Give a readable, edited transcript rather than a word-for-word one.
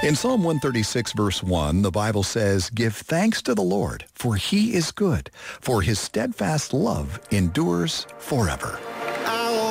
In Psalm 136, verse 1, the Bible says, "Give thanks to the Lord, for he is good, for his steadfast love endures forever."